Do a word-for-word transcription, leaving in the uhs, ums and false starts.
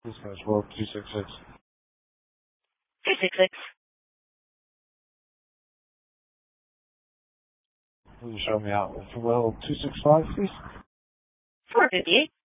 Dispatch World two six six. two six six. Please show me out. Well, two six five, please. four fifty-eight.